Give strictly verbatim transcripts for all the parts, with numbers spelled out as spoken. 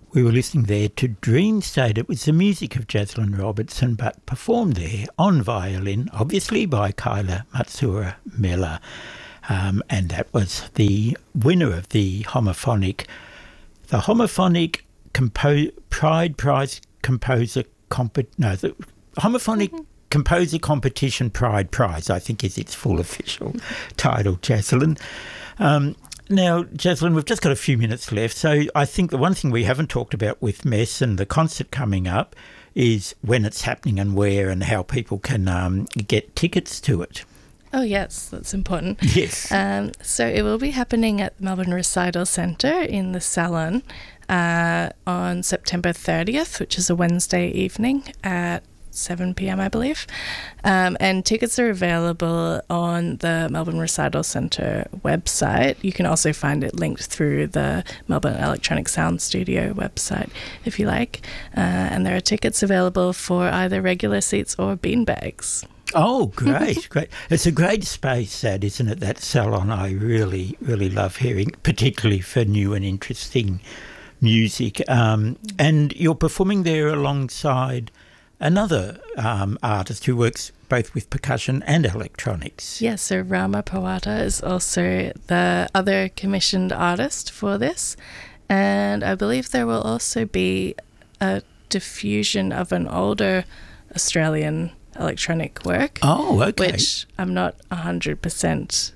We were listening there to Dream State. It was the music of Jaslyn Robertson, but performed there on violin, obviously by Kyla Matsura Miller. Um, and that was the winner of the homophonic, the homophonic compo- Pride Prize composer comp- no, the homophonic mm-hmm. composer competition Pride Prize, I think is its full official title, Jaslyn. Um, Now, Jaslyn, we've just got a few minutes left, so I think the one thing we haven't talked about with Mess and the concert coming up is when it's happening and where and how people can um, get tickets to it. Oh, yes, that's important. Yes. Um, so it will be happening at the Melbourne Recital Centre in the Salon uh, on September thirtieth, which is a Wednesday evening at seven p.m, I believe. Um, and tickets are available on the Melbourne Recital Centre website. You can also find it linked through the Melbourne Electronic Sound Studio website if you like. Uh, and there are tickets available for either regular seats or beanbags. Oh, great, great. It's a great space, that, isn't it, that salon? I really, really love hearing, particularly for new and interesting music. Um, and you're performing there alongside another um, artist who works both with percussion and electronics. Yes, so Rama Pawata is also the other commissioned artist for this. And I believe there will also be a diffusion of an older Australian electronic work. Oh, okay. Which I'm not one hundred percent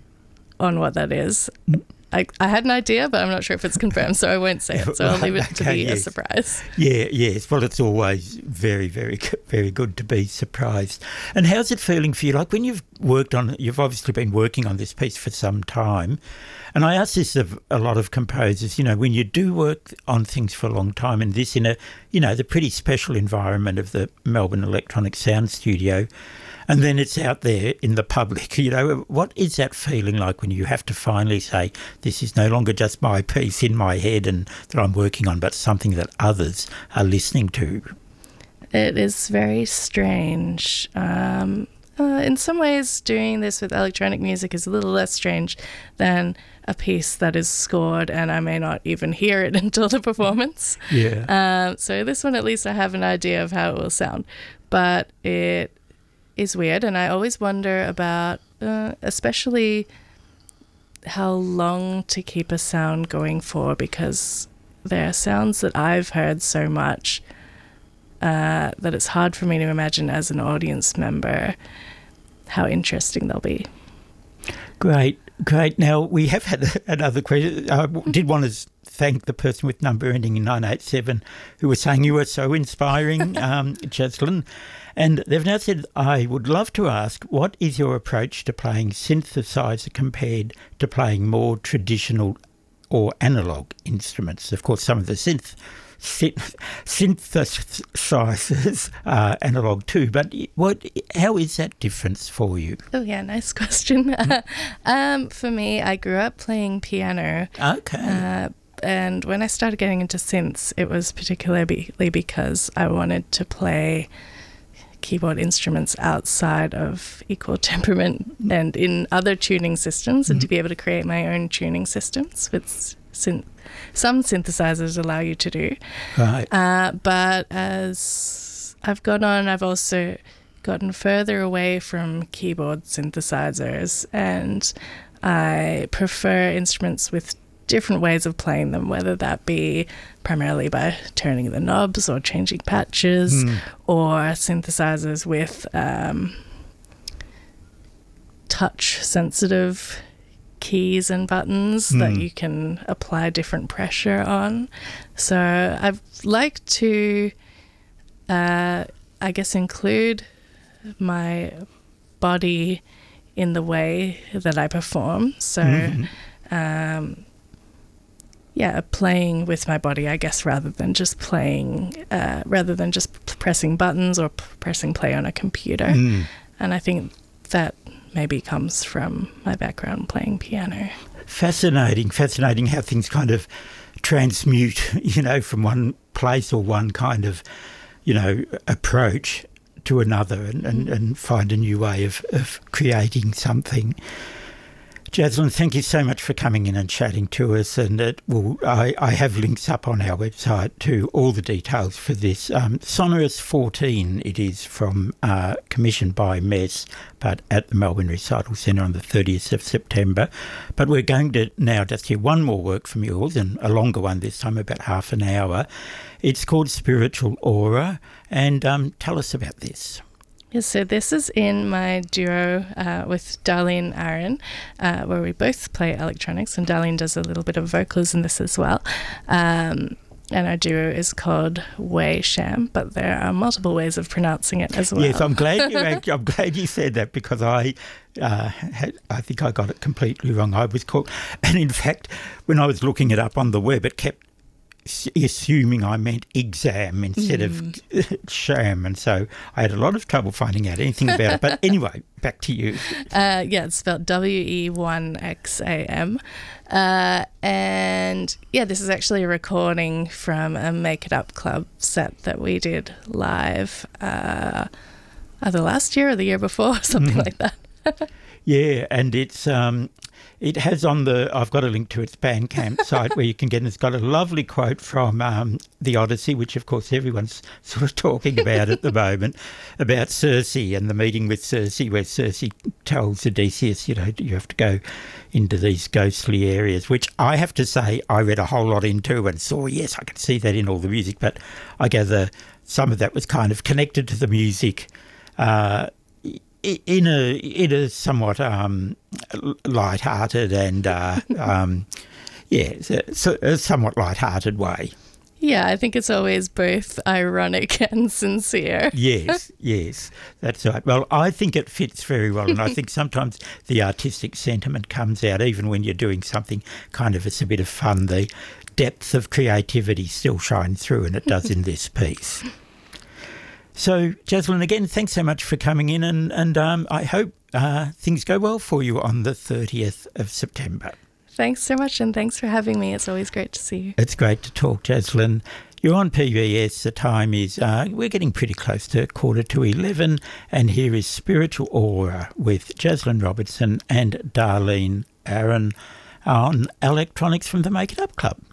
on what that is. I, I had an idea, but I'm not sure if it's confirmed, so I won't say it. So I'll leave it to okay, be yes. a surprise. Yeah, yes. Well, it's always very, very, very good to be surprised. And how's it feeling for you? Like when you've worked on, you've obviously been working on this piece for some time. And I ask this of a lot of composers, you know, when you do work on things for a long time and this in a, you know, the pretty special environment of the Melbourne Electronic Sound Studio, and then it's out there in the public, you know, what is that feeling like when you have to finally say, this is no longer just my piece in my head and that I'm working on, but something that others are listening to? It is very strange. Um, uh, in some ways, doing this with electronic music is a little less strange than a piece that is scored and I may not even hear it until the performance. Yeah. Um, so this one, at least I have an idea of how it will sound. But it is weird, and I always wonder about uh, especially how long to keep a sound going for, because there are sounds that I've heard so much uh, that it's hard for me to imagine as an audience member how interesting they'll be. Great, great. Now, we have had another question. I did want to thank the person with number ending in nine eight seven who was saying you were so inspiring, um, Jaslyn. And they've now said, I would love to ask, what is your approach to playing synthesizer compared to playing more traditional or analogue instruments? Of course, some of the synth, synth synthesizers are analogue too, but what? How is that difference for you? Oh, yeah, nice question. um, for me, I grew up playing piano. Okay. Uh, and when I started getting into synths, it was particularly because I wanted to play keyboard instruments outside of Equal Temperament and in other tuning systems, and mm-hmm. to be able to create my own tuning systems, which synth- some synthesizers allow you to do. Right. Uh, but as I've gone on, I've also gotten further away from keyboard synthesizers, and I prefer instruments with different ways of playing them, whether that be primarily by turning the knobs or changing patches, mm. or synthesizers with um, touch-sensitive keys and buttons mm. that you can apply different pressure on. So I've liked to, uh, I guess, include my body in the way that I perform. So, mm-hmm. um, yeah, playing with my body, I guess, rather than just playing, uh, rather than just p- pressing buttons or p- pressing play on a computer. Mm. And I think that maybe comes from my background playing piano. Fascinating, fascinating how things kind of transmute, you know, from one place or one kind of, you know, approach to another, and, and, and find a new way of, of creating something. Jaslyn, thank you so much for coming in and chatting to us. And it will, I, I have links up on our website to all the details for this. Um, Sonorous fourteen, it is from uh, commissioned by Mess, but at the Melbourne Recital Centre on the thirtieth of September. But we're going to now just hear one more work from yours, and a longer one this time, about half an hour. It's called Spiritual Aura, and um, tell us about this. Yes, so this is in my duo uh, with Darlene Aaron, uh, where we both play electronics, and Darlene does a little bit of vocals in this as well. Um, and our duo is called Way Sham, but there are multiple ways of pronouncing it as well. Yes, I'm glad you. I'm glad you said that, because I, uh, had, I think I got it completely wrong. I was called, and in fact, when I was looking it up on the web, it kept assuming I meant exam instead mm. of sham, and so I had a lot of trouble finding out anything about it. But anyway, back to you. Uh, yeah, it's spelled W E one X A M. Uh, and yeah, this is actually a recording from a Make It Up Club set that we did live uh, either last year or the year before, something mm. like that. Yeah, and it's um, it has on the, I've got a link to its Bandcamp site where you can get, and it's got a lovely quote from um, the Odyssey, which of course everyone's sort of talking about at the moment, about Circe and the meeting with Circe, where Circe tells Odysseus, you know, you have to go into these ghostly areas, which I have to say I read a whole lot into and saw, yes, I could see that in all the music, but I gather some of that was kind of connected to the music, uh, in a in a somewhat um, light-hearted and uh, um, yeah, so a somewhat light-hearted way. Yeah, I think it's always both ironic and sincere. Yes, yes, that's right. Well, I think it fits very well, and I think sometimes the artistic sentiment comes out even when you're doing something kind of, it's a bit of fun. The depth of creativity still shines through, and it does in this piece. So, Jaslyn, again, thanks so much for coming in, and, and um, I hope uh, things go well for you on the thirtieth of September. Thanks so much, and thanks for having me. It's always great to see you. It's great to talk, Jaslyn. You're on P B S. The time is, uh, we're getting pretty close to quarter to eleven, and here is Spiritual Aura with Jaslyn Robertson and Darlene Aaron on Electronics from the Make It Up Club.